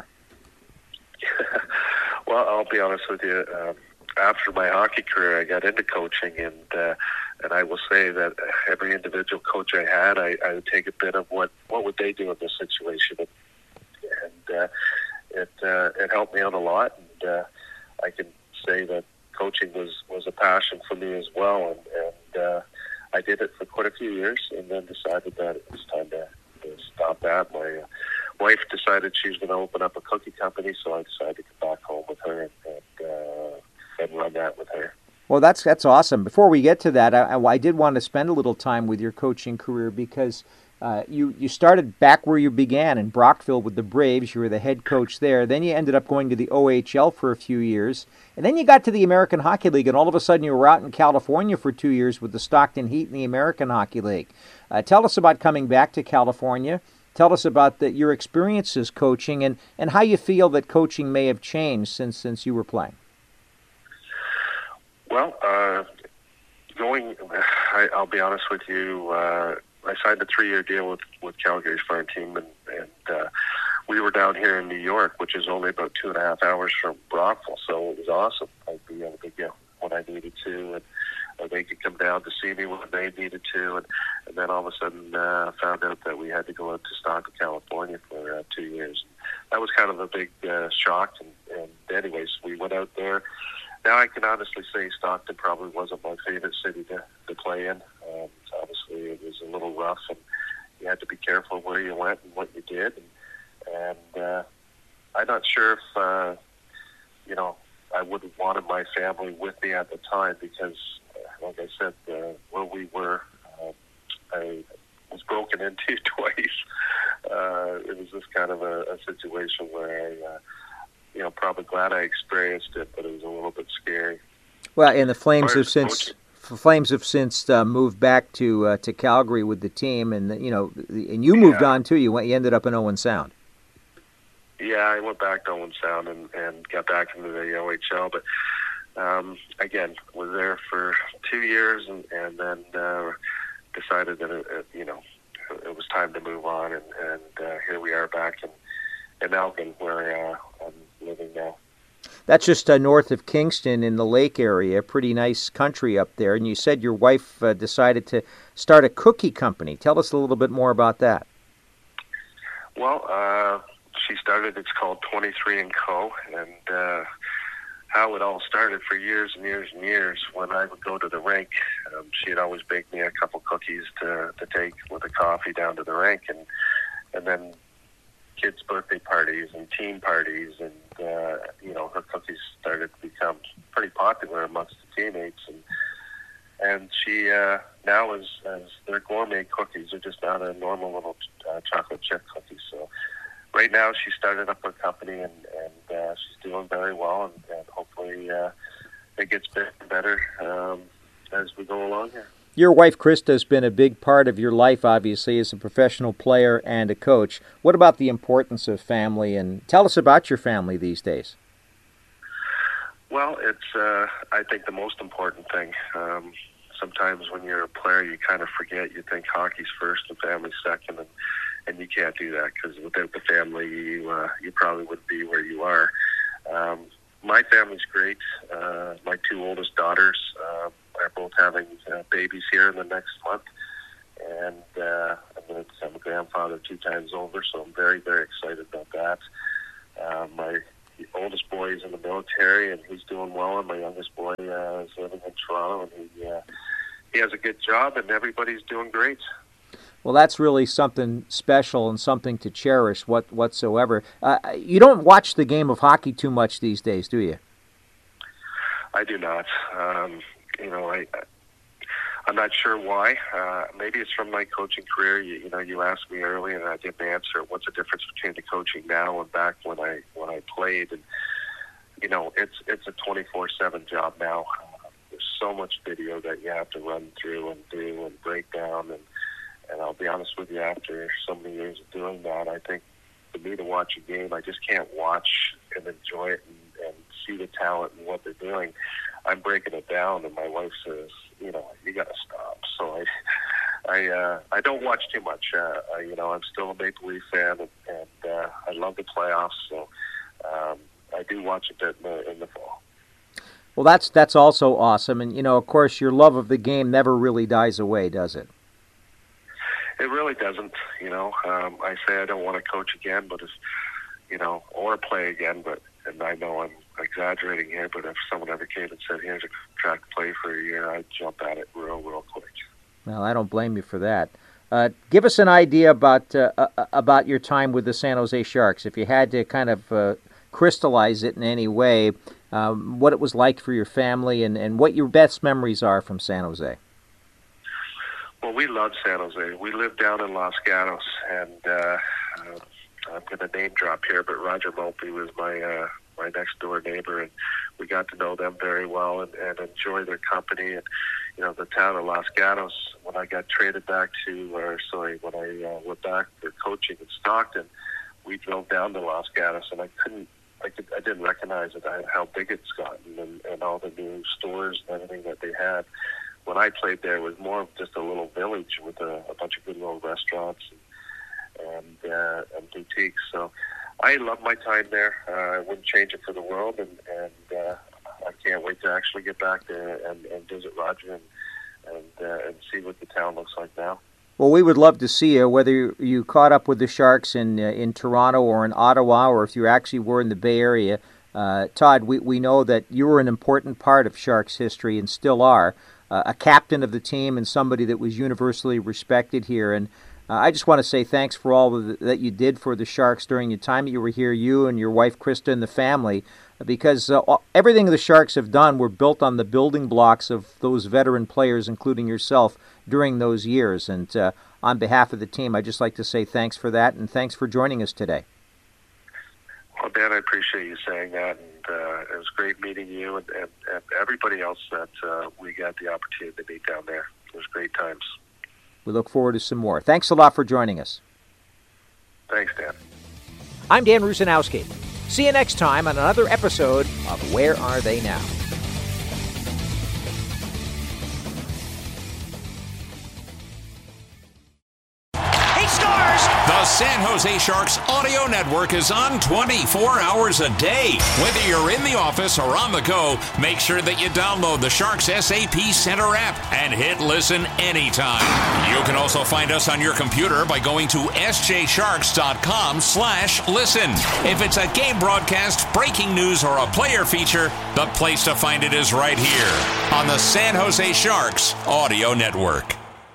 Well, I'll be honest with you. Um, after my hockey career, I got into coaching, and uh, and I will say that every individual coach I had, I, I would take a bit of what what would they do in this situation, and, and uh, it uh, it helped me out a lot. And uh, I can say that coaching was, was a passion for me as well, and, and uh, I did it for quite a few years, and then decided that it was time to, to stop that. My uh, wife decided she was going to open up a cookie company, so I decided to come back home with her and and, uh, and run that with her. Well, that's that's awesome. Before we get to that, I, I did want to spend a little time with your coaching career because uh, you, you started back where you began in Brockville with the Braves. You were the head coach there. Then you ended up going to the O H L for a few years. And then you got to the American Hockey League, and all of a sudden you were out in California for two years with the Stockton Heat in the American Hockey League. Uh, tell us about coming back to California. Tell us about the, your experiences coaching and, and how you feel that coaching may have changed since since you were playing. Well, uh, going, I, I'll be honest with you, uh, I signed a three-year deal with, with Calgary's farm team, and, and uh, we were down here in New York, which is only about two and a half hours from Brockville, so it was awesome. I'd be able to get what I needed to, and uh, they could come down to see me when they needed to, and, and then all of a sudden uh, found out that we had to go out to Stockton, California for uh, two years. That was kind of a big uh, shock, and, and anyways, we went out there. Now I can honestly say Stockton probably wasn't my favorite city to, to play in. Um, obviously, it was a little rough, and you had to be careful where you went and what you did. And, and uh, I'm not sure if, uh, you know, I would have wanted my family with me at the time because, uh, like I said, uh, where we were, uh, I was broken into twice. Uh, it was just kind of a, a situation where I... Uh, you know, probably glad I experienced it, but it was a little bit scary. Well, and the Flames have since Flames have since uh, moved back to uh, to Calgary with the team, and you know, and you moved yeah. on too. You went, you ended up in Owen Sound. Yeah, I went back to Owen Sound and, and got back into the O H L, but um, again, was there for two years, and and then uh, decided that it, it, you know it was time to move on, and and uh, here we are back in in Elgin, where uh, I'm living now. That's just uh, north of Kingston in the lake area. Pretty nice country up there. And you said your wife uh, decided to start a cookie company. Tell us a little bit more about that. Well, uh, she started, it's called twenty-three and Co. And uh, how it all started for years and years and years, when I would go to the rink, um, she'd always bake me a couple cookies to, to take with a coffee down to the rink. And, and then kids' birthday parties and team parties, and uh, you know, her cookies started to become pretty popular amongst the teammates, and and she uh, now is as their gourmet cookies are just not a normal little uh, chocolate chip cookie. So right now she started up her company, and and uh, she's doing very well, and, and hopefully uh, it gets better and better um, as we go along here. Your wife, Krista, has been a big part of your life, obviously, as a professional player and a coach. What about the importance of family? And tell us about your family these days. Well, it's, uh, I think, the most important thing. Um, sometimes when you're a player, you kind of forget. You think hockey's first and family's second, and, and you can't do that because without the family, you, uh, you probably wouldn't be where you are. Um, my family's great. Uh, my two oldest daughters uh, are both having uh, babies here in the next month. And uh, I'm going to become a grandfather two times over, so I'm very, very excited about that. Uh, my oldest boy is in the military, and he's doing well, and my youngest boy uh, is living in Toronto, and he, uh, he has a good job, and everybody's doing great. Well, that's really something special and something to cherish what, whatsoever. Uh, you don't watch the game of hockey too much these days, do you? I do not. Um, you know, I, I'm not sure why. Uh, maybe it's from my coaching career. You, you know, you asked me earlier, and I didn't answer. What's the difference between the coaching now and back when I when I played? And you know, it's it's a twenty-four seven job now. Uh, there's so much video that you have to run through and do and break down. And and I'll be honest with you, after so many years of doing that, I think for me to watch a game, I just can't watch and enjoy it and, and see the talent and what they're doing. I'm breaking it down, and my wife says, you know, you got to stop. So I, I, uh, I don't watch too much. Uh, I, you know, I'm still a Maple Leaf fan, and, and uh, I love the playoffs. So um, I do watch a bit in the, in the fall. Well, that's that's also awesome, and you know, of course, your love of the game never really dies away, does it? It really doesn't. You know, um, I say I don't want to coach again, but if you know, or play again, but and I know I'm exaggerating here, but if someone ever came and said, here's a contract to play for a year, I'd jump at it real, real quick. Well, I don't blame you for that. Uh, give us an idea about uh, uh, about your time with the San Jose Sharks. If you had to kind of uh, crystallize it in any way, um, what it was like for your family and, and what your best memories are from San Jose. Well, we love San Jose. We lived down in Los Gatos, and uh, uh, I'm going to name drop here, but Roger Mulpey was my uh, my next door neighbor, and we got to know them very well and, and enjoy their company. And you know, the town of Los Gatos, when I got traded back to, or sorry, when I uh, went back for coaching in Stockton, we drove down to Los Gatos, and I couldn't, I, could, I didn't recognize it, how big it's gotten, and, and all the new stores and everything that they had. When I played there, it was more of just a little village with a, a bunch of good little restaurants and and, uh, and boutiques. So I love my time there. Uh, I wouldn't change it for the world, and, and uh, I can't wait to actually get back there and, and visit Roger and and, uh, and see what the town looks like now. Well, we would love to see you, whether you caught up with the Sharks in uh, in Toronto or in Ottawa, or if you actually were in the Bay Area. Uh, Todd, we, we know that you were an important part of Sharks history and still are, uh, a captain of the team and somebody that was universally respected here. And uh, I just want to say thanks for all the, that you did for the Sharks during your time that you were here, you and your wife Krista and the family, because uh, everything the Sharks have done were built on the building blocks of those veteran players, including yourself, during those years. And uh, on behalf of the team, I'd just like to say thanks for that, and thanks for joining us today. Well, Dan, I appreciate you saying that, and uh, it was great meeting you and, and, and everybody else that uh, we got the opportunity to meet down there. It was great times. We look forward to some more. Thanks a lot for joining us. Thanks, Dan. I'm Dan Rusanowski. See you next time on another episode of Where Are They Now? The San Jose Sharks Audio Network is on twenty-four hours a day. Whether you're in the office or on the go, make sure that you download the Sharks S A P Center app and hit listen anytime. You can also find us on your computer by going to s j sharks dot com slash listen. If it's a game broadcast, breaking news, or a player feature, the place to find it is right here on the San Jose Sharks Audio Network.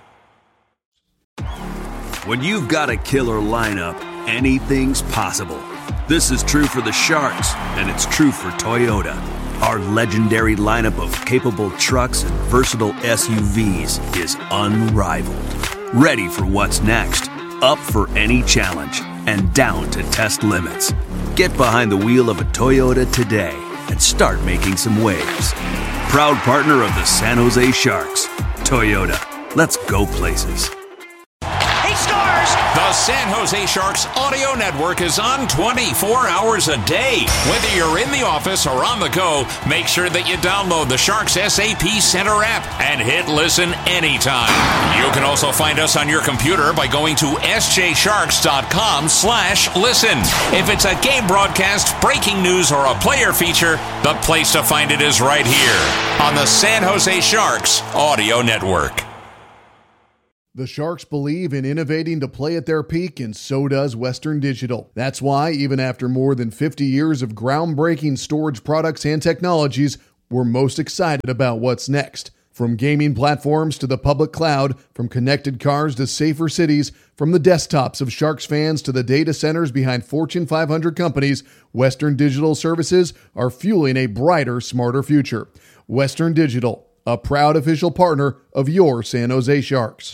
When you've got a killer lineup, anything's possible. This is true for the Sharks, and it's true for Toyota. Our legendary lineup of capable trucks and versatile S U Vs is unrivaled. Ready for what's next, up for any challenge, and down to test limits. Get behind the wheel of a Toyota today and start making some waves. Proud partner of the San Jose Sharks, Toyota. Let's go places. He scores! The San Jose Sharks Audio Network is on twenty-four hours a day. Whether you're in the office or on the go, make sure that you download the Sharks S A P Center app and hit listen anytime. You can also find us on your computer by going to s j sharks dot com slash listen. If it's a game broadcast, breaking news, or a player feature, the place to find it is right here on the San Jose Sharks Audio Network. The Sharks believe in innovating to play at their peak, and so does Western Digital. That's why, even after more than fifty years of groundbreaking storage products and technologies, we're most excited about what's next. From gaming platforms to the public cloud, from connected cars to safer cities, from the desktops of Sharks fans to the data centers behind Fortune five hundred companies, Western Digital services are fueling a brighter, smarter future. Western Digital, a proud official partner of your San Jose Sharks.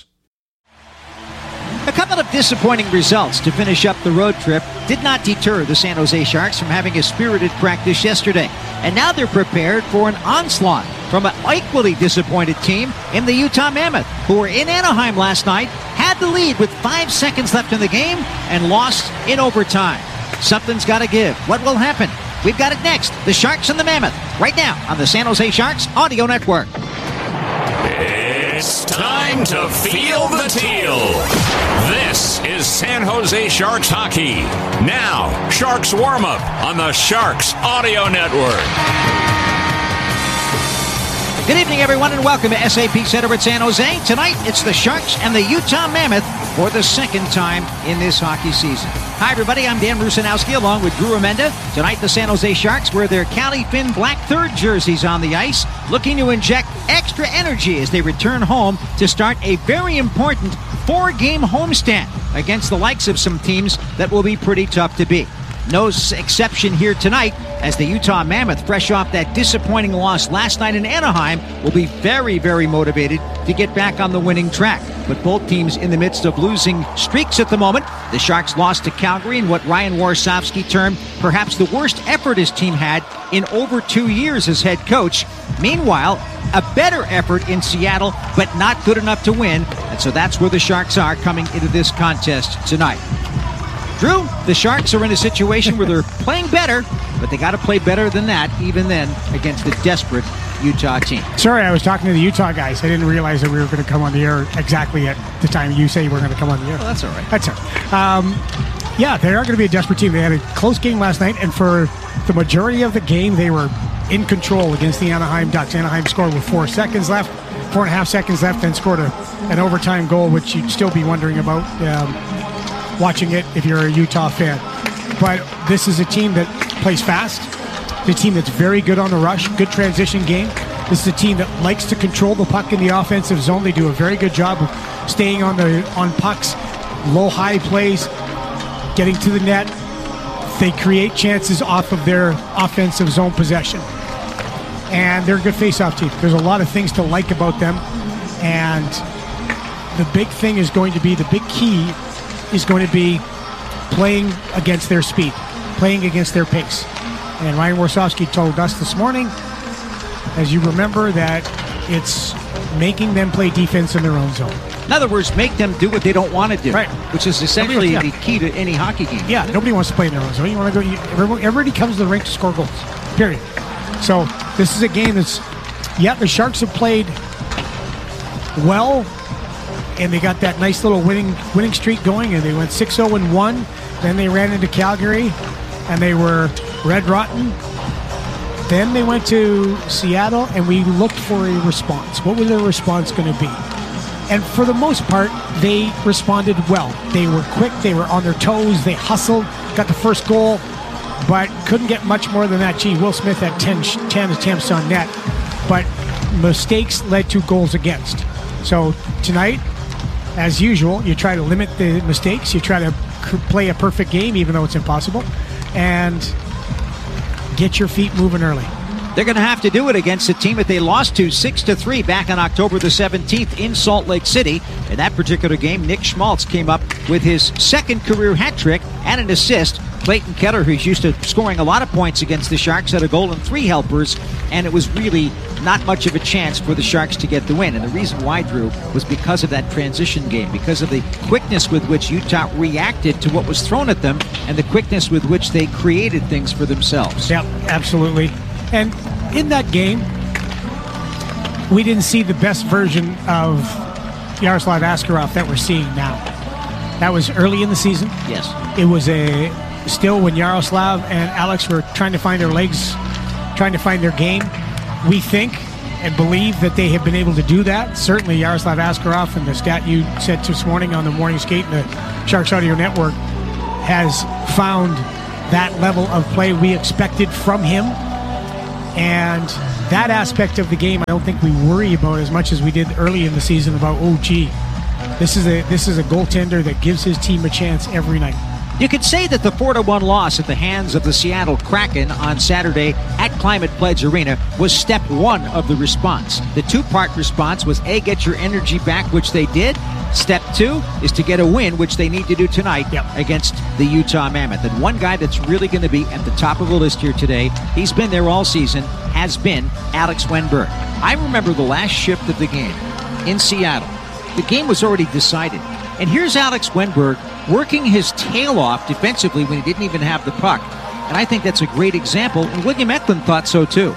A couple of disappointing results to finish up the road trip did not deter the San Jose Sharks from having a spirited practice yesterday. And now they're prepared for an onslaught from an equally disappointed team in the Utah Mammoth, who were in Anaheim last night, had the lead with five seconds left in the game, and lost in overtime. Something's got to give. What will happen? We've got it next. The Sharks and the Mammoth, right now on the San Jose Sharks Audio Network. It's time to feel the teal. This is San Jose Sharks hockey. Now, Sharks warm-up on the Sharks Audio Network. Good evening, everyone, and welcome to S A P Center at San Jose. Tonight, it's the Sharks and the Utah Mammoth for the second time in this hockey season. Hi, everybody. I'm Dan Rusanowski along with Drew Amenda. Tonight, the San Jose Sharks wear their Cali Finn Black Third jerseys on the ice, looking to inject extra energy as they return home to start a very important four-game homestand against the likes of some teams that will be pretty tough to beat. No exception here tonight, as the Utah Mammoth, fresh off that disappointing loss last night in Anaheim, will be very, very motivated to get back on the winning track. But both teams in the midst of losing streaks at the moment. The Sharks lost to Calgary in what Ryan Warsofsky termed perhaps the worst effort his team had in over two years as head coach. Meanwhile, a better effort in Seattle, but not good enough to win. And so that's where the Sharks are coming into this contest tonight. Drew, the Sharks are in a situation where they're playing better, but they got to play better than that, even then, against the desperate Utah team. Sorry, I was talking to the Utah guys. I didn't realize that we were going to come on the air exactly at the time you say we're going to come on the air. Well, that's all right. That's all right. Um, yeah, they are going to be a desperate team. They had a close game last night, and for the majority of the game, they were in control against the Anaheim Ducks. Anaheim scored with four seconds left, four and a half seconds left, and scored a, an overtime goal, which you'd still be wondering about um, watching it if you're a Utah fan. But this is a team that plays fast. It's a team that's very good on the rush, good transition game. This is a team that likes to control the puck in the offensive zone. They do a very good job of staying on the on pucks, low-high plays, getting to the net. They create chances off of their offensive zone possession. And they're a good face-off team. There's a lot of things to like about them. And the big thing is going to be, the big key is going to be playing against their speed, playing against their pace. And Ryan Warsofsky told us this morning, as you remember, that it's making them play defense in their own zone. In other words, make them do what they don't want to do, right? Which is essentially yeah. the key to any hockey game. Yeah, nobody wants to play in their own zone. You want to go. You, everybody, everybody comes to the rink to score goals. Period. So this is a game that's, yeah, the Sharks have played well, and they got that nice little winning winning streak going, and they went six oh and one. Then they ran into Calgary, and they were red rotten. Then they went to Seattle, and we looked for a response. What was their response going to be? And for the most part, they responded well. They were quick, they were on their toes, they hustled, got the first goal, but couldn't get much more than that. Gee, Will Smith had ten, ten attempts on net, but mistakes led to goals against. So tonight, as usual, you try to limit the mistakes, you try to play a perfect game, even though it's impossible, and get your feet moving early. They're going to have to do it against a team that they lost to six to three back on October the seventeenth in Salt Lake City. In that particular game, Nick Schmaltz came up with his second career hat trick and an assist Clayton Keller, who's used to scoring a lot of points against the Sharks, had a goal and three helpers, and it was really not much of a chance for the Sharks to get the win. And the reason why, Drew, was because of that transition game, because of the quickness with which Utah reacted to what was thrown at them and the quickness with which they created things for themselves. Yeah, absolutely. And in that game, we didn't see the best version of Yaroslav Askarov that we're seeing now. That was early in the season. Yes. It was a still when Yaroslav and Alex were trying to find their legs, trying to find their game. We think and believe that they have been able to do that. Certainly Yaroslav Askarov, and the stat you said this morning on the morning skate and the Sharks Audio Network, has found that level of play we expected from him. And that aspect of the game, I don't think we worry about as much as we did early in the season about, oh, gee, this is a this is a goaltender that gives his team a chance every night. You could say that the four to one loss at the hands of the Seattle Kraken on Saturday at Climate Pledge Arena was step one of the response. The two-part response was, A, get your energy back, which they did. Step two is to get a win, which they need to do tonight yep. against the Utah Mammoth. And one guy that's really going to be at the top of the list here today, he's been there all season, has been Alex Wennberg. I remember the last shift of the game in Seattle. The game was already decided. And here's Alex Wennberg working his tail off defensively when he didn't even have the puck. And I think that's a great example, and William Eklund thought so too.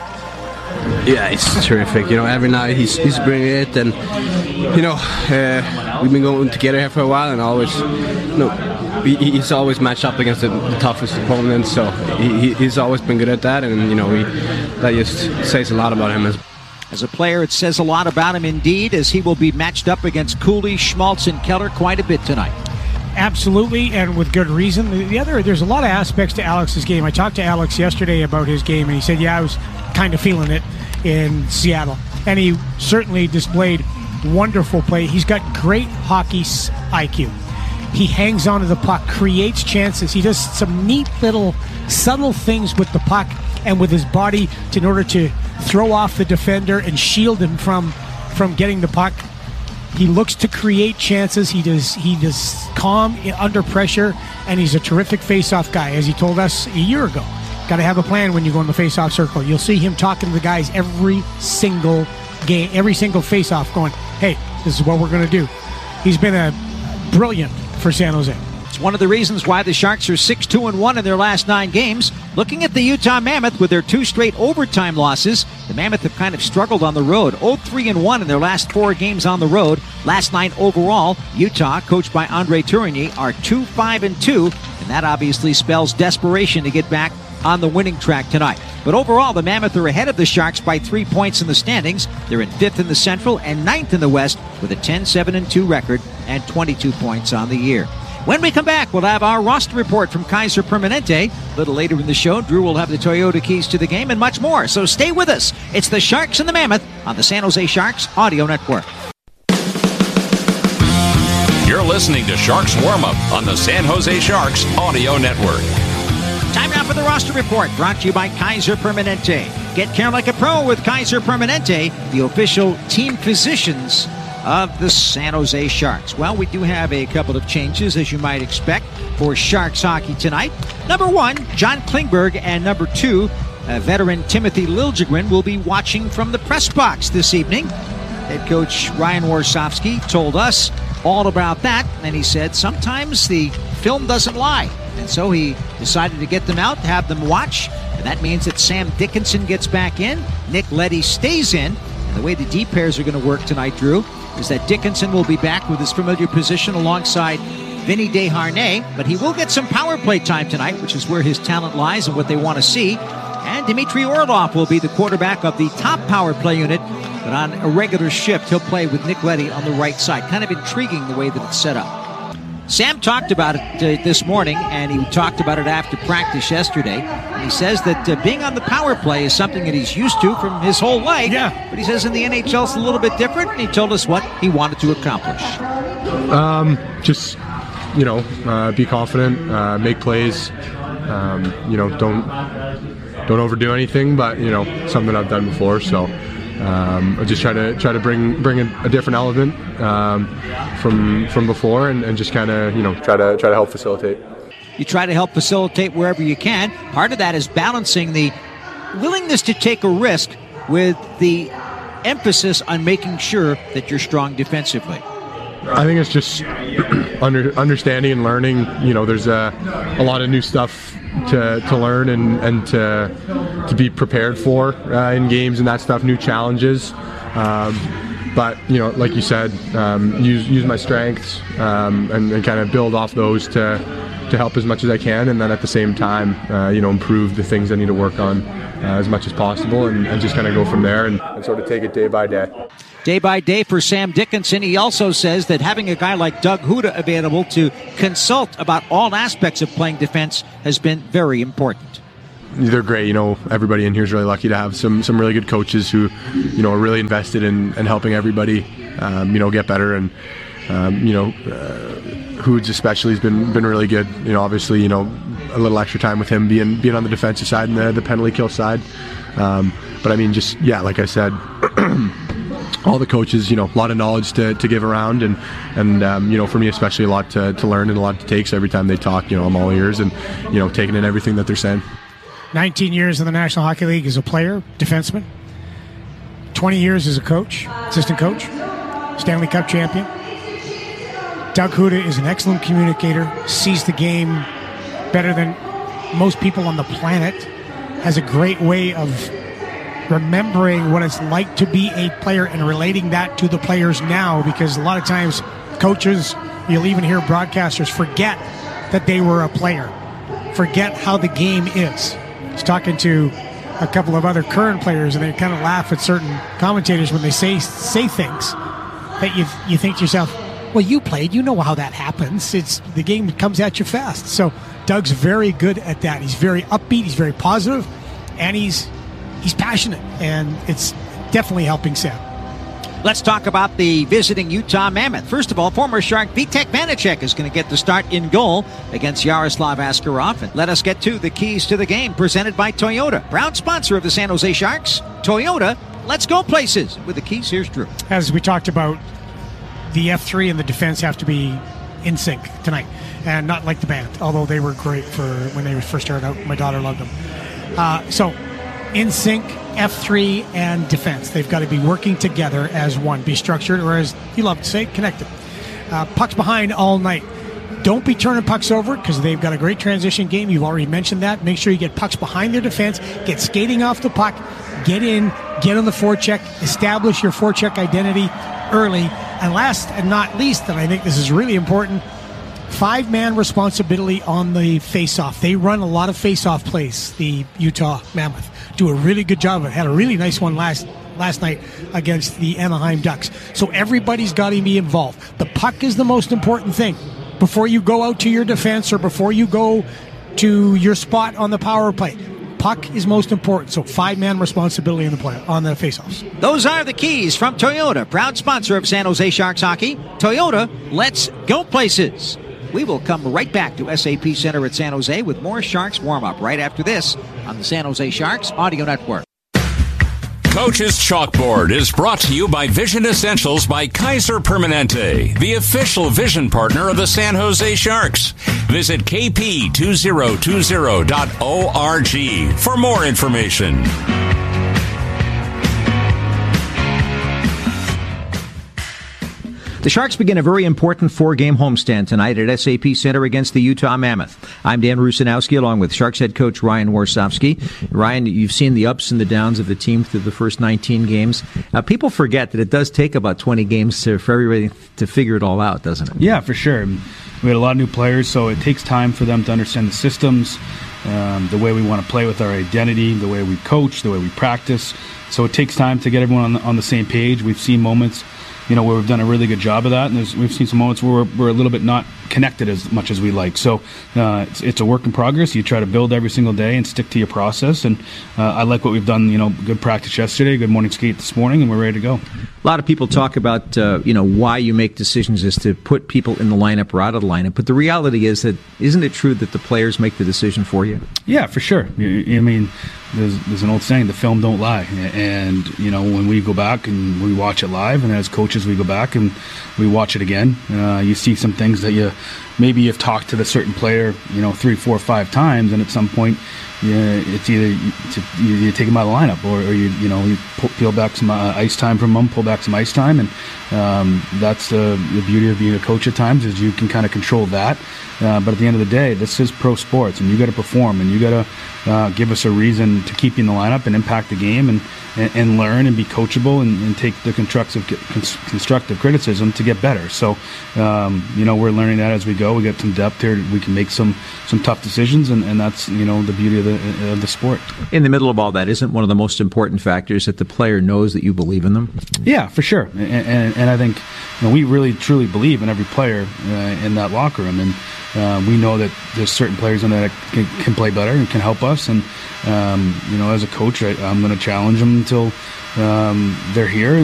Yeah, it's terrific. You know, every night he's, he's bringing it, and, you know, uh, we've been going together here for a while, and always, you know, he, he's always matched up against the, the toughest opponents, so he, he's always been good at that, and, you know, we, that just says a lot about him as As a player, it says a lot about him indeed, as he will be matched up against Cooley, Schmaltz, and Keller quite a bit tonight. Absolutely, and with good reason. The other, there's a lot of aspects to Alex's game. I talked to Alex yesterday about his game, and he said, yeah, I was kind of feeling it in Seattle. And he certainly displayed wonderful play. He's got great hockey I Q. He hangs onto the puck, creates chances. He does some neat little subtle things with the puck and with his body to, in order to throw off the defender and shield him from, from getting the puck. He looks to create chances. He does he does calm under pressure, and he's a terrific face-off guy, as he told us a year ago. Got to have a plan when you go in the face-off circle. You'll see him talking to the guys every single game, every single face-off, going, hey, this is what we're going to do. He's been a brilliant for San Jose. It's one of the reasons why the Sharks are six two and one in their last nine games. Looking at the Utah Mammoth with their two straight overtime losses, the Mammoth have kind of struggled on the road. oh three and one in their last four games on the road. Last nine overall, Utah, coached by Andre Tourigny, are two five and two, and that obviously spells desperation to get back on the winning track tonight. But overall, the Mammoth are ahead of the Sharks by three points in the standings. They're in fifth in the Central and ninth in the West with a ten seven and two record and twenty-two points on the year. When we come back, we'll have our roster report from Kaiser Permanente. A little later in the show, Drew will have the Toyota keys to the game and much more. So stay with us. It's the Sharks and the Mammoth on the San Jose Sharks Audio Network. You're listening to Sharks Warm-Up on the San Jose Sharks Audio Network. Time now for the roster report, brought to you by Kaiser Permanente. Get care like a pro with Kaiser Permanente, the official team physicians of the San Jose Sharks. Well, we do have a couple of changes, as you might expect, for Sharks hockey tonight. Number one, John Klingberg, and number two, uh, veteran Timothy Liljegren will be watching from the press box this evening. Head coach Ryan Warsofsky told us all about that, and he said sometimes the film doesn't lie. And so he decided to get them out, have them watch, and that means that Sam Dickinson gets back in, Nick Leddy stays in, and the way the D pairs are going to work tonight, Drew, is that Dickinson will be back with his familiar position alongside Vinny Desharnais, but he will get some power play time tonight, which is where his talent lies and what they want to see. And Dmitry Orlov will be the quarterback of the top power play unit, but on a regular shift, he'll play with Nick Leddy on the right side. Kind of intriguing the way that it's set up. Sam talked about it uh, this morning, and he talked about it after practice yesterday. And he says that uh, being on the power play is something that he's used to from his whole life. Yeah. But he says in the N H L it's a little bit different, and he told us what he wanted to accomplish. Um, just, you know, uh, be confident, uh, make plays. Um, you know, don't don't overdo anything, but you know, something I've done before. So. Um, I just try to try to bring bring a, a different element um, from from before, and, and just kind of you know try to try to help facilitate. You try to help facilitate wherever you can. Part of that is balancing the willingness to take a risk with the emphasis on making sure that you're strong defensively. I think it's just under, understanding and learning. You know, there's a, a lot of new stuff to, to learn and, and to, to be prepared for uh, in games and that stuff, new challenges. Um, but, you know, like you said, um, use, use my strengths um, and, and kind of build off those to, to help as much as I can, and then at the same time, uh, you know, improve the things I need to work on uh, as much as possible, and, and just kind of go from there and, and sort of take it day by day. Day by day for Sam Dickinson. He also says that having a guy like Doug Huda available to consult about all aspects of playing defense has been very important. They're great. You know, everybody in here is really lucky to have some some really good coaches who, you know, are really invested in, in helping everybody, um, you know, get better. And, um, you know, uh, Hoods especially has been been really good. You know, obviously, you know, a little extra time with him being being on the defensive side and the, the penalty kill side. Um, but I mean, just, yeah, like I said, all the coaches, you know, a lot of knowledge to, to give around, and, and um, you know, for me especially, a lot to, to learn and a lot to take. So every time they talk, you know, I'm all ears and, you know, taking in everything that they're saying. nineteen years in the National Hockey League as a player, defenseman. twenty years as a coach, assistant coach, Stanley Cup champion. Doug Huda is an excellent communicator, sees the game better than most people on the planet, has a great way of remembering what it's like to be a player and relating that to the players now, because a lot of times coaches, you'll even hear broadcasters forget that they were a player, forget how the game is. I was talking to a couple of other current players, and they kind of laugh at certain commentators when they say say things that you you think to yourself, well, you played, you know how that happens. It's the game comes at you fast. So Doug's very good at that. He's very upbeat, he's very positive, and he's he's passionate, and it's definitely helping Sam. Let's talk about the visiting Utah Mammoth. First of all, former Shark Vitek Vanacek is going to get the start in goal against Yaroslav Askarov. And let us get to the keys to the game, presented by Toyota, proud sponsor of the San Jose Sharks. Toyota, let's go places. With the keys, here's Drew. As we talked about, the F three and the defense have to be in sync tonight, and not like the band, although they were great for when they first started out. My daughter loved them. Uh, so, in sync, F three and defense. They've got to be working together as one. Be structured, or as you love to say, connected. Uh, pucks behind all night. Don't be turning pucks over, because they've got a great transition game. You've already mentioned that. Make sure you get pucks behind their defense. Get skating off the puck. Get in. Get on the forecheck. Establish your forecheck identity early. And last and not least, and I think this is really important, five-man responsibility on the face-off. They run a lot of face-off plays, the Utah Mammoth. Do a really good job of it. Had a really nice one last last night against the Anaheim Ducks. So everybody's got to be involved. The puck is the most important thing. Before you go out to your defense or before you go to your spot on the power play, puck is most important. So five-man responsibility on the play, on the face-offs. Those are the keys from Toyota, proud sponsor of San Jose Sharks hockey. Toyota, let's go places. We will come right back to S A P Center at San Jose with more Sharks warm-up right after this on the San Jose Sharks Audio Network. Coach's Chalkboard is brought to you by Vision Essentials by Kaiser Permanente, the official vision partner of the San Jose Sharks. Visit k p two thousand twenty dot org for more information. The Sharks begin a very important four-game homestand tonight at S A P Center against the Utah Mammoth. I'm Dan Rusanowski, along with Sharks head coach Ryan Warsofsky. Ryan, you've seen the ups and the downs of the team through the first nineteen games. Uh, people forget that it does take about twenty games to, for everybody to figure it all out, doesn't it? Yeah, for sure. We had a lot of new players, so it takes time for them to understand the systems, um, the way we want to play with our identity, the way we coach, the way we practice. So it takes time to get everyone on the, on the same page. We've seen moments, you know, where we've done a really good job of that, and there's, we've seen some moments where we're, we're a little bit not connected as much as we like. So uh, it's, it's a work in progress. You try to build every single day and stick to your process, and uh, I like what we've done. You know, good practice yesterday, good morning skate this morning, and we're ready to go. A lot of people talk about, uh, you know, why you make decisions is to put people in the lineup or out of the lineup. But the reality is that, isn't it true that the players make the decision for you? Yeah, for sure. I mean, there's, there's an old saying, the film don't lie. And, you know, when we go back and we watch it live, and as coaches we go back and we watch it again, uh, you see some things that you maybe you've talked to the certain player, you know, three, four, five times, and at some point, yeah, it's either you, you, you take them out of the lineup, or, or you you know you pull, peel back some uh, ice time from them, pull back some ice time, and um, that's the, the beauty of being a coach at times, is you can kind of control that. Uh, but at the end of the day, this is pro sports, and you got to perform, and you got to uh, give us a reason to keep you in the lineup and impact the game, and and, and learn and be coachable, and, and take the constructive constructive criticism to get better. So um, you know we're learning that as we go. We got some depth here. We can make some some tough decisions, and, and that's you know the beauty of the of the sport. In the middle of all that, isn't one of the most important factors that the player knows that you believe in them? Yeah, for sure. And, and, and I think you know, we really truly believe in every player uh, in that locker room, and uh, we know that there's certain players in there that can, can play better and can help us. And um, you know, as a coach, I, I'm going to challenge them until um, they're here.